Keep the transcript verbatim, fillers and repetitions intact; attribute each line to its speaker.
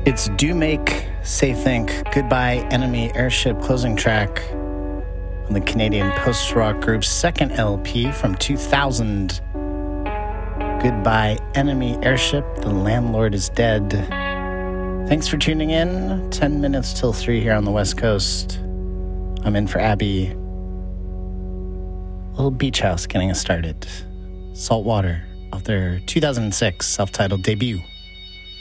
Speaker 1: It's Do Make, Say Think, Goodbye Enemy Airship closing track on the Canadian post-rock group's second L P from two thousand. Goodbye Enemy Airship, The Landlord is Dead. Thanks for tuning in. ten minutes till three here on the West Coast. I'm in for Abby. Little Beach House getting us started. Saltwater off their two thousand six self-titled debut.